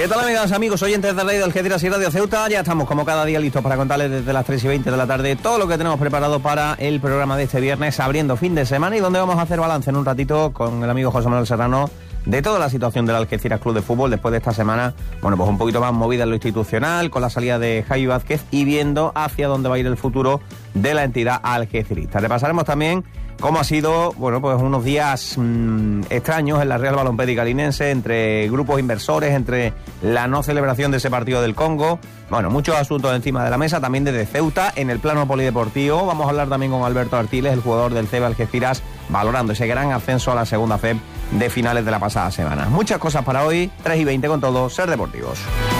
¿Qué tal, amigas, amigos, oyentes de Radio Algeciras y Radio Ceuta? Ya estamos como cada día listos para contarles desde las 3:20 de la tarde todo lo que tenemos preparado para el programa de este viernes, abriendo fin de semana, y donde vamos a hacer balance en un ratito con el amigo José Manuel Serrano de toda la situación del Algeciras Club de Fútbol después de esta semana, bueno, pues un poquito más movida en lo institucional, con la salida de Javi Vázquez y viendo hacia dónde va a ir el futuro de la entidad algecirista. Repasaremos también cómo ha sido, bueno, pues unos días extraños en la Real Balompédica Linense, entre grupos inversores, entre la no celebración de ese partido del Congo. Bueno, muchos asuntos encima de la mesa, también desde Ceuta, en el plano polideportivo. Vamos a hablar también con Alberto Artiles, el jugador del CB Algeciras, valorando ese gran ascenso a la segunda FEB de finales de la pasada semana. Muchas cosas para hoy, 3:20 con todo, Ser Deportivos.